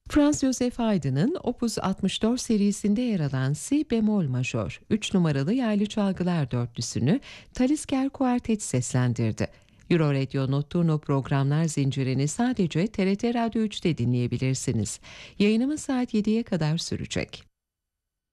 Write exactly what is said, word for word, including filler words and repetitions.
Franz Josef Haydn'ın Opus altmış dört serisinde yer alan Si bemol majör üç numaralı yaylı çalgılar dörtlüsünü Talisker Kuartet seslendirdi. Euroradio Notturno programlar zincirini sadece T R T Radyo üçte dinleyebilirsiniz. Yayınımız saat yediye kadar sürecek.